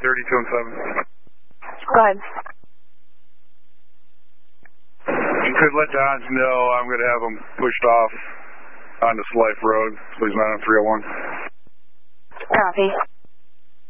32 and 7. Go ahead. You could let Dodge know I'm going to have him pushed off onto Slife Road, so he's not on 301. Copy.